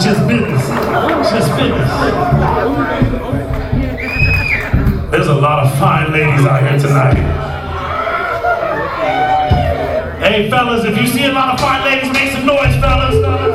It's just business. It's just business. There's a lot of fine ladies out here tonight. Hey fellas, if you see a lot of fine ladies, make some noise, fellas.